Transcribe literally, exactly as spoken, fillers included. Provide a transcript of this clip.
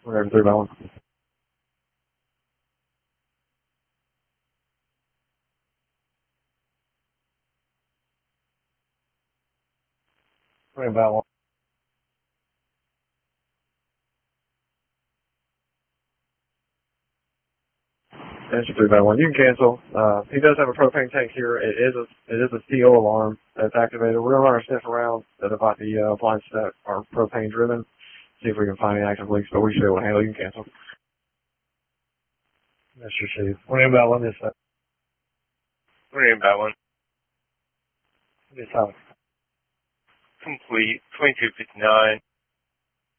Whatever, three by one. Three by one. Answer three by one. You can cancel. Uh, he does have a propane tank here. It is a it is a C O alarm that's activated. We're gonna run our sniff around that about the uh, appliances that are propane driven. See if we can find any active leaks, but we should be able to handle it. You can cancel. Mister Chief. Three by one this side. Three by one. This side. Complete. Twenty-two fifty-nine.